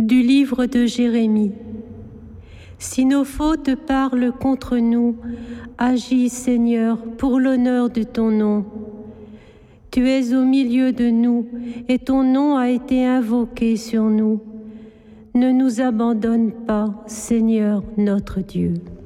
Du livre de Jérémie. Si nos fautes parlent contre nous, agis, Seigneur, pour l'honneur de ton nom. Tu es au milieu de nous et ton nom a été invoqué sur nous. Ne nous abandonne pas, Seigneur notre Dieu.